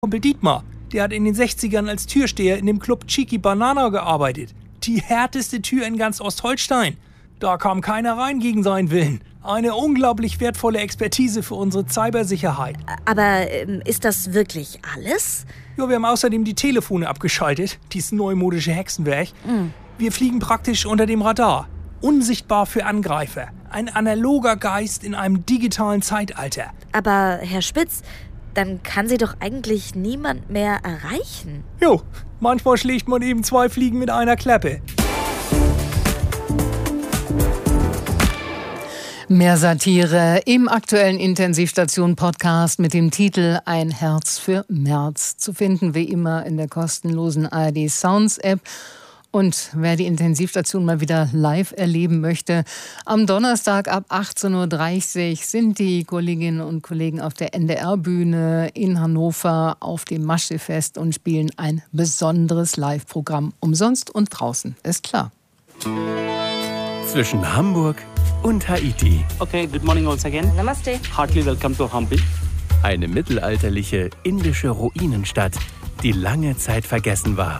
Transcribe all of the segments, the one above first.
Kumpel Dietmar, der hat in den 60ern als Türsteher in dem Club Cheeky Banana gearbeitet. Die härteste Tür in ganz Ostholstein. Da kam keiner rein gegen seinen Willen. Eine unglaublich wertvolle Expertise für unsere Cybersicherheit. Aber ist das wirklich alles? Ja, wir haben außerdem die Telefone abgeschaltet, dieses neumodische Hexenwerk. Wir fliegen praktisch unter dem Radar. Unsichtbar für Angreifer. Ein analoger Geist in einem digitalen Zeitalter. Aber Herr Spitz, dann kann Sie doch eigentlich niemand mehr erreichen. Jo, manchmal schlägt man eben 2 Fliegen mit einer Klappe. Mehr Satire im aktuellen Intensivstation-Podcast mit dem Titel Ein Herz für März. Zu finden wie immer in der kostenlosen ARD Sounds App. Und wer die Intensivstation mal wieder live erleben möchte, am Donnerstag ab 18.30 Uhr sind die Kolleginnen und Kollegen auf der NDR-Bühne in Hannover auf dem Maschsee-Fest und spielen ein besonderes Live-Programm. Umsonst und draußen, ist klar. Zwischen Hamburg und Haiti. Okay, good morning once again. Namaste. Heartily welcome to Hampi. Eine mittelalterliche indische Ruinenstadt, die lange Zeit vergessen war.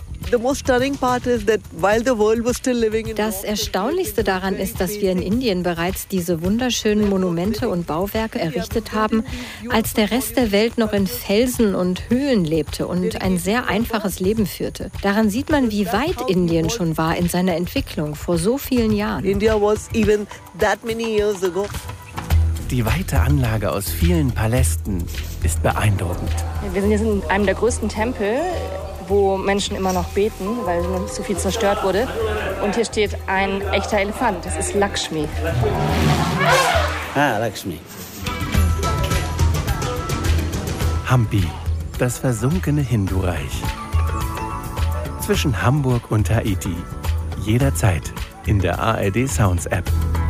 Das Erstaunlichste daran ist, dass wir in Indien bereits diese wunderschönen Monumente und Bauwerke errichtet haben, als der Rest der Welt noch in Felsen und Höhlen lebte und ein sehr einfaches Leben führte. Daran sieht man, wie weit Indien schon war in seiner Entwicklung vor so vielen Jahren. Die weite Anlage aus vielen Palästen ist beeindruckend. Wir sind jetzt in einem der größten Tempel, wo Menschen immer noch beten, weil noch nicht so viel zerstört wurde. Und hier steht ein echter Elefant. Das ist Lakshmi. Lakshmi. Hampi, das versunkene Hindu-Reich. Zwischen Hamburg und Haiti. Jederzeit in der ARD Sounds App.